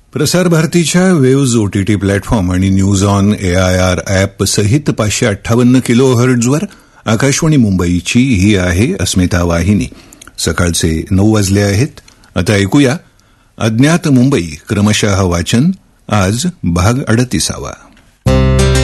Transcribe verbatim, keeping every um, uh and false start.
प्रसार भारतीच्या waves OTT platform आणि न्यूज ऑन एआयआर ॲप सहित पाचशे अठ्ठावन्न किलो हर्ट्झवर आकाशवाणी मुंबईची ही आहे अस्मिता वाहिनी. सकाळचे नऊ वाजले आहेत. आता ऐकूया अज्ञात मुंबई क्रमशः वाचन. आज भाग अडतीसावा.